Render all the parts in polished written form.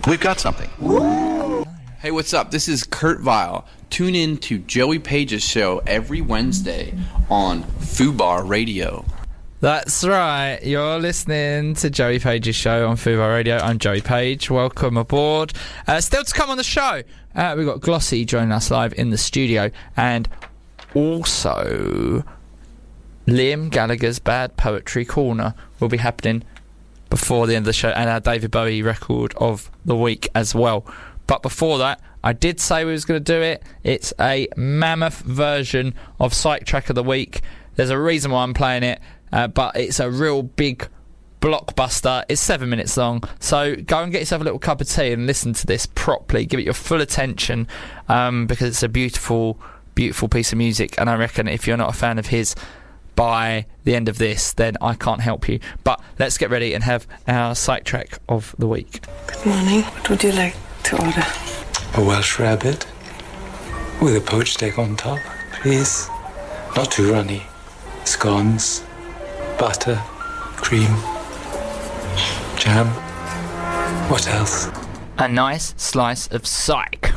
We've got something. Hey, what's up? This is Kurt Vile. Tune in to Joey Page's show every Wednesday on Fubar Radio. That's right. You're listening to Joey Page's show on Fubar Radio. I'm Joey Page. Welcome aboard. Still to come on the show, we've got Glossy joining us live in the studio, and also Liam Gallagher's Bad Poetry Corner will be happening before the end of the show, and our David Bowie record of the week as well. But before that, I did say we was going to do it. It's a mammoth version of Psych Track of the Week. There's a reason why I'm playing it, but it's a real big blockbuster. It's 7 minutes long, so go and get yourself a little cup of tea and listen to this properly. Give it your full attention, because it's a beautiful, beautiful piece of music, and I reckon if you're not a fan of his by the end of this, then I can't help you. But let's get ready and have our Psych Track of the Week. Good morning. What would you like to order? A Welsh rabbit with a poached egg on top, please. Not too runny. Scones, butter, cream, jam. What else? A nice slice of Psych.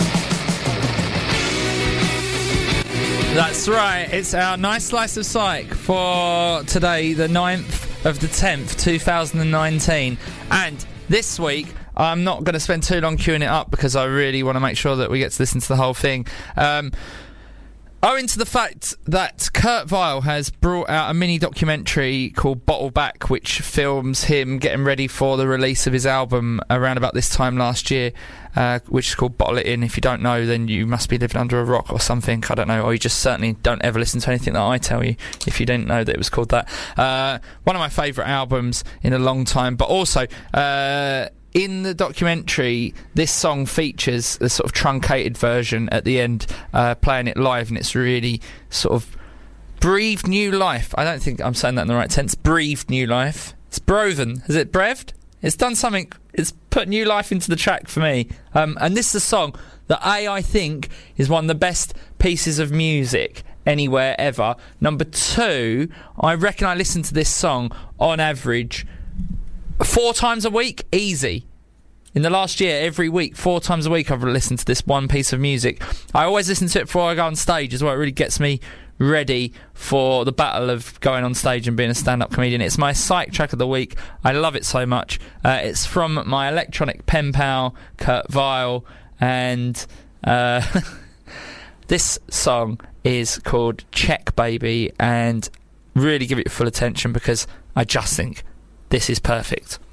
That's right, it's our nice slice of Psych for today, the 9th of the 10th, 2019. And this week, I'm not going to spend too long queuing it up because I really want to make sure that we get to listen to the whole thing. Owing to the fact that Kurt Vile has brought out a mini documentary called Bottle Back, which films him getting ready for the release of his album around about this time last year, which is called Bottle It In. If you don't know, then you must be living under a rock or something, I don't know, or you just certainly don't ever listen to anything that I tell you if you didn't know that it was called that. One of my favourite albums in a long time, but also in the documentary, this song features a sort of truncated version at the end, playing it live, and it's really sort of breathed new life. I don't think I'm saying that in the right tense. Breathed new life. It's broven. Has it breved? It's done something. It's put new life into the track for me. And this is a song that I think is one of the best pieces of music anywhere ever. Number two, I reckon I listen to this song on average 4 times a week, easy. In the last year, every week, 4 times a week, I've listened to this one piece of music. I always listen to it before I go on stage as well. It really gets me ready for the battle of going on stage and being a stand-up comedian. It's my Psych Track of the Week. I love it so much. It's from my electronic pen pal, Kurt Vile, and this song is called Check Baby, and really give it your full attention because I just think this is perfect.